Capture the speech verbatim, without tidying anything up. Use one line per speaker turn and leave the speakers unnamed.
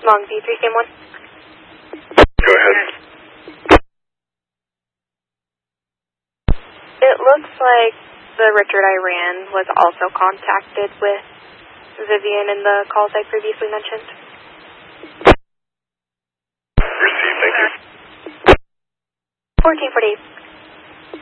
Longview, three Sam one.
Go ahead.
It looks like the Richard I ran was also contacted with Vivian in the calls I previously mentioned.
Received, thank you.
fourteen forty-eight.